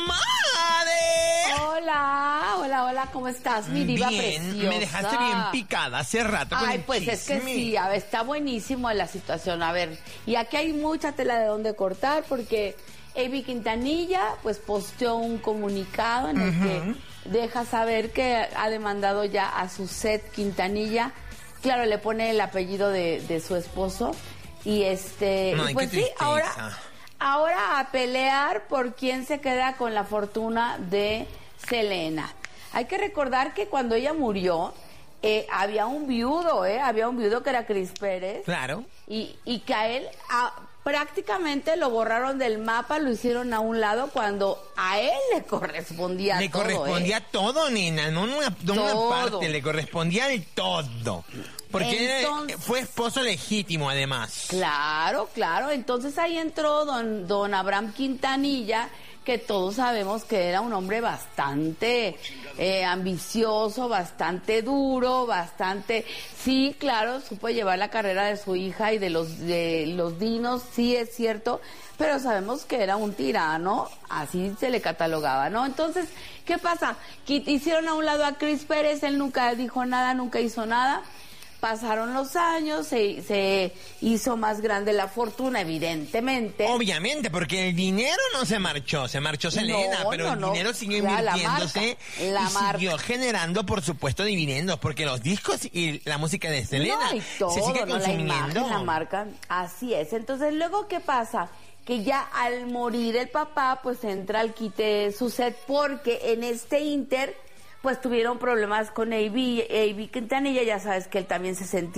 comadre! Hola, ¿cómo estás? Mi diva preciosa. Me dejaste bien picada hace rato con Ay, el pues chisme. es que sí, a ver, está buenísimo la situación. A ver, y aquí hay mucha tela de dónde cortar porque Avi Quintanilla pues posteó un comunicado en el que deja saber que ha demandado ya a Suzette Quintanilla. Claro, le pone el apellido de su esposo y Ay, y pues qué sí, tristeza. ahora a pelear por quién se queda con la fortuna de Selena. Hay que recordar que cuando ella murió, había un viudo que era Chris Pérez. Claro. Y que a él prácticamente lo borraron del mapa, lo hicieron a un lado cuando a él le correspondía Le todo. correspondía todo, nena, no una parte, le correspondía el todo. Porque Entonces, fue esposo legítimo, además. Claro. Entonces ahí entró don Abraham Quintanilla, que todos sabemos que era un hombre bastante ambicioso, bastante duro, sí, claro, supo llevar la carrera de su hija y de los dinos, sí es cierto, pero sabemos que era un tirano, así se le catalogaba, ¿no? Entonces, ¿qué pasa? Que hicieron a un lado a Chris Pérez, él nunca dijo nada, nunca hizo nada. Pasaron los años, se hizo más grande la fortuna, evidentemente. Obviamente, porque el dinero no se marchó Selena, pero el dinero siguió invirtiéndose siguió generando, por supuesto, dividendos, porque los discos y la música de Selena se sigue consumiendo. La imagen, la marca, así es. Entonces, luego, ¿qué pasa? Que ya al morir el papá, pues entra al quite Suzette, porque en este inter pues tuvieron problemas con Avi Quintanilla, ya sabes que él también se sentía